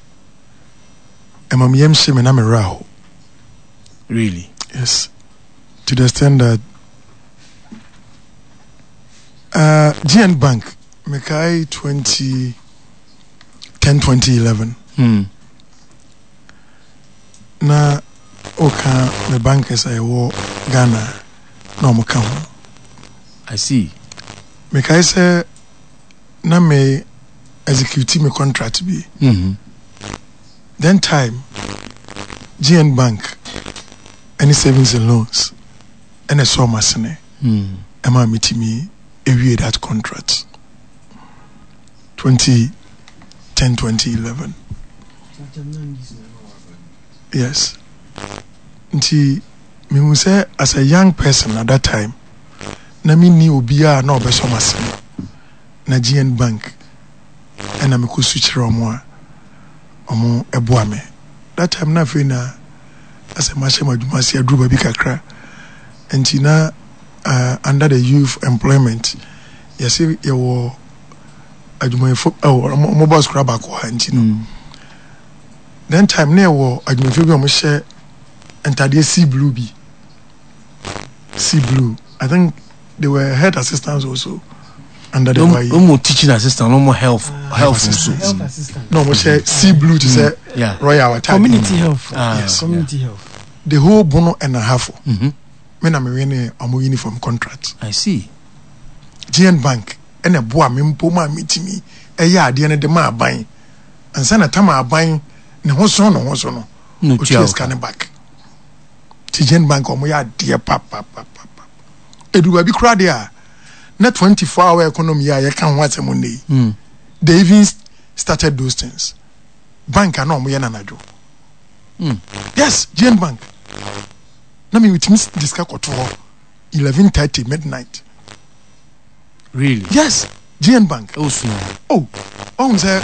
emam yem se me na me raho really yes to the extent that uh G N Bank me kai twenty ten twenty eleven hmm na oka me bankers I wo Ghana na mo ka ho I see me kai say na me execute me contract bi mhm then time G N Bank any savings and loans and a summer sene hmm ema mitimi ewie that contract twenty ten twenty eleven yes nti me mu say as a young person at that time na me ni obia na obeso masene na G N Bank and I'm ko switch romo a omo eboa me that time na fe na as a mashe maduma se adruba bi kakra nti na uh, under the youth employment yes you were aduma fo oh mo boss kra ba ko nti no mm. then time na wo aduma fo bi omo share entade sea blue bi sea blue I think they were head assistants also under the no, no more teaching assistant, no more health, uh, health, health, health assistant. No more share sea blue to mm. say yeah. Royal Attack. Community health. Uh, yes, community yeah. health. The whole bono and a half. Mhm. Me na me wene amo uniform contract. I see. G N Bank and a boa me mpo ma mitimi e ya ade ne de ma aban. Ansa na tama aban ne ho so no ho so no. No just scan back. G N Bank omo ya de pa pa pa pa. Eduwa bi kra de a na twenty-four hour economy ya ye kan ho asem nei. Mm. They even started those things. Bank na omo ye na najo. Mm. Yes, G N Bank. Na me with me discuss koto eleven thirty midnight. Really? Yes, G N Bank. Oh, so. Oh, on say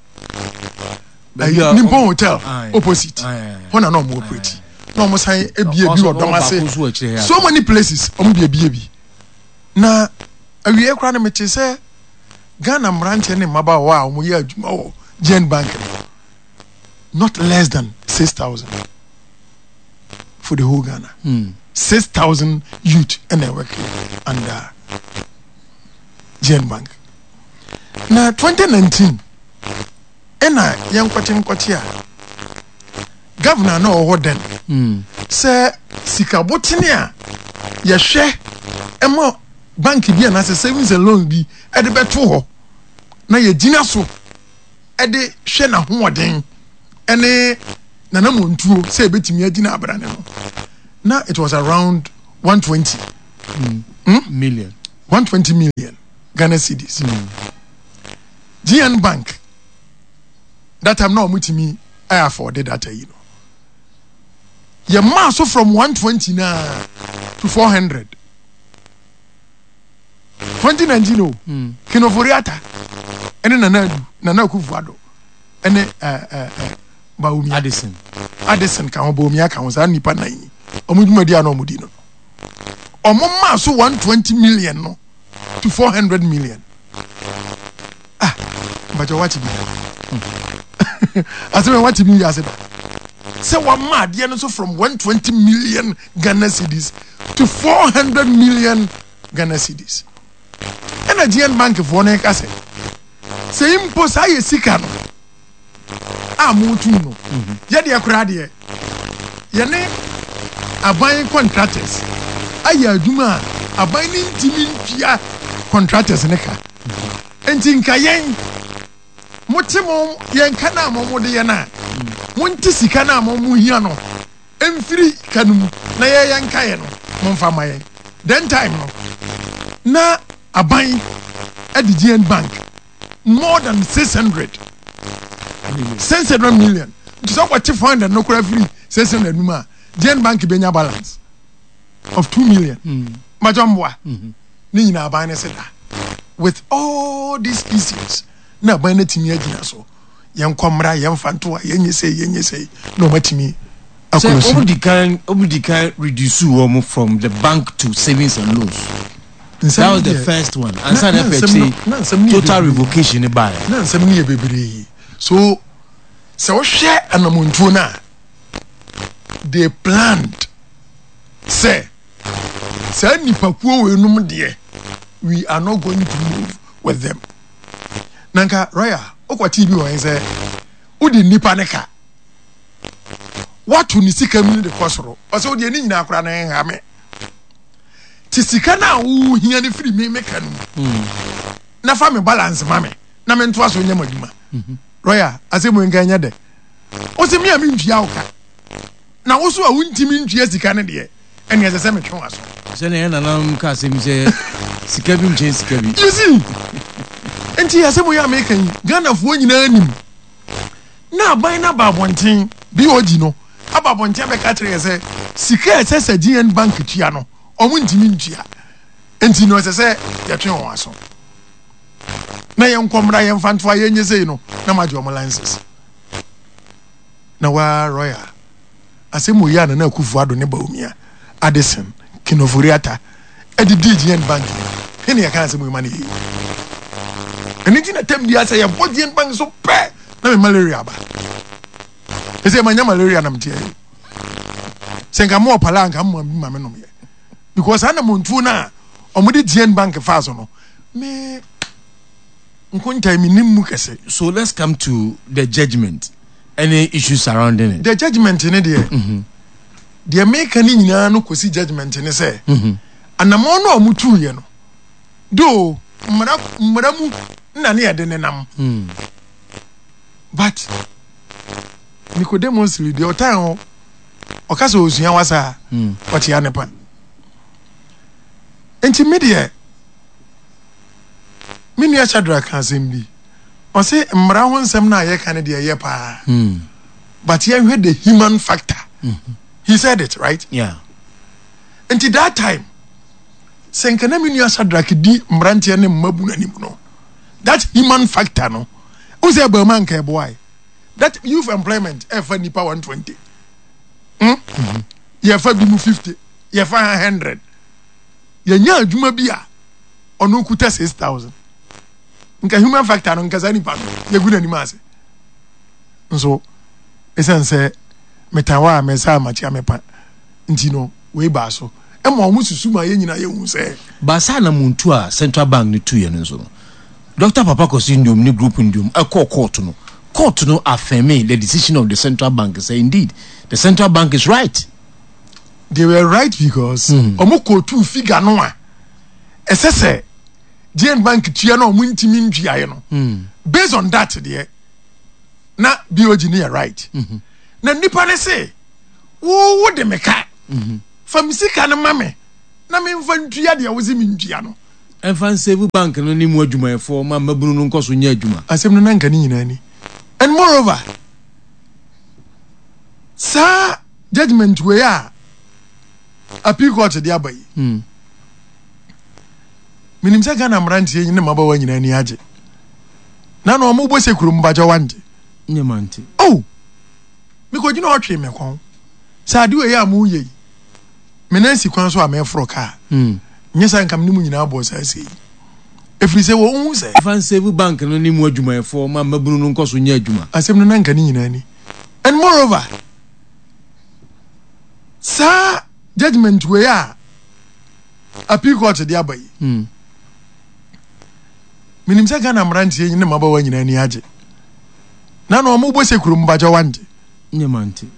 uh, Nippon Hotel aye. opposite. When I know more operate. No more say e bie bi odoma say. So many places om bie bie bi. Na awie kra na me che say Ghana mranche ne maba wa om ye adwuma wo G N Bank. Not less than six thousand for the whole Ghana. Hmm. six thousand youth and they working under G N Bank. Now twenty nineteen, ena young kwatin kwatia governor no owo den. Hmm. Say sika botini a ye hwe emo bank bi na say savings and loan bi e de beto ho na ye gina so e de hwe na hoɔden ene na na montuo say betimi agina abrane no na it was around one hundred twenty mm. hmm? million one hundred twenty million Ghana cedis. Mm. G N Bank that time now mutimi I afforded that you know. Your mass so from one hundred twenty now to four hundred. twenty nineteen no. Mm. Kinoforiata. Ene nana nana Akufo-Addo. Ene eh eh eh Bawumia Addison. Addison kan Bawumia kan sa nipa nan. Omuduma dia no omudi no. Omo mass so one hundred twenty million no to four hundred million. Ah, but you watch me. I said, what me? I said, say one mad, you know, so from one hundred twenty million Ghana cedis to four hundred million Ghana cedis. And a G N Bank of one acre say, say, impose I a sicano. Ah, Mutuno. Yadia Cradia. Yane, a buying contractors. Aya Juma, a binding Timin contractors in a car. And think I Motimo yankana momo de yana. Monti sikana momo hiano. Emfiri kanum na ya yanka ye no. Momfa maye. Then time no. Na aban at the G N Bank more than six hundred. six hundred million. So what you find no kura free six hundred numa. G N Bank benya balance of two million. Mm. Majomwa. Mhm. Ni nyina aban ne seda. With all these issues na ban na timi agina so yen komra yen fanto yen say yen say no matimi akolo so obudi kan obudi kan reduce wo from the bank to savings and loans. That was the first one. And so that total revocation by na nsem ne bebre so so wo hwe anamontuo na they planned say say nipakuo we num de we are not going to move with them. Nanka Roya, okwati bi won say udi nipa ne ka watu ni sika mi de kosoro o say odi ni nyina akora na ha me ti sika na wo hia ne free me me kan na fa me balance ma me na me nto aso nya maduma Roya asemu nka nya de o say me a me ntwia oka na wo so a wo ntimi ntwia sika ne de ene ese se me twen aso se ne na na ka se mi se sika bi mche sika bi you see enti asemu ya make Ghana fo nyina anim na ban na babonten bi oji no ababonten be ka kire se sika ese G N Bank tua no omu ntimi ntua enti no ese se ya twen won aso na yen komra yen fantoa yen nyese no na majo omo licenses na wa Royal asemu ya na na Akufo-Addo ne Bawumia Addison Kinoforiata edi G N Bank ene ya kan asemu ma ne yi eni ti na tem dia say ya G N Bank so pe na me malaria ba ese manya malaria na mtie senga mo pala nka mo ma me no me because ana montuo na omudi G N Bank fa so no me nkunta mi nimmu kese. So let's come to the judgment. Any issues surrounding it? The judgment in there. Mhm. The American ni nyina no kosi judgment ni say. Mhm. Anamo no omutu ye no. Do mara maramu na ne yade ne nam. Mhm. But Nicodemus the otan o kasa osua wasa. Mhm. Wati anepa. Enti media mini ya Shadrach Azimbi o say mra ho nsem na ye kan de ye pa. Mhm. But here we the human factor. Mm-hmm. He said it, right? Yeah. Until that time, senkana minu ya Shadrach di mrantie ne mabu na nimu no. That human factor no. Uze Burman ke boy. That youth employment e fa nipa one twenty. Hmm? Mm-hmm. Ye fa bi mu fifty. Ye fa one hundred. Ye nya adwuma bi a ono kuta six thousand. Nka human factor no nka za nipa no. Ye gu na nimu ase. Nso esan se metawa mesa machi amepa ntino we ba so e mo omususu ma ye nyina ye hu se ba sa na muntu a Central Bank ni tu ye nso no Doctor Papa Kosi Ndom ni group Ndom e call court no court no affirm the decision of the Central Bank say indeed the Central Bank is right. they were right because omo ko two figure no a esese G N Bank tua no omo ntimi ntua no based on that there na B O G near right na nipa ne say wo wo de meka fam sika na mame na me mfa ntua de wo zimi ntua no enfan save bank no ni mu adwumayefo ma mabunu no nkoso nya adwuma asem no nanka ni nyina ni and moreover sa judgment we a appeal court de abai mm minim se Ghana mrantie nyine mabawa nyina ni age na no mo bo sekurum bajo wande nyemanti oh mi ko gina otwe me kon sa de we a mu ye menansi kwan so a me fro ka mm nyesa nkam ni mu nyina bo sa sei efri se wo hu se fan save bank no ni mu adwumayefo ma mabunu no nkoso nya adwuma asem no nanka ni nyina ni and moreover sa judgment we a appeal court de abai mm minim se Ghana mrantie nyine mabawa nyina ni age na no mo bo sekurum bajo wande nyemanti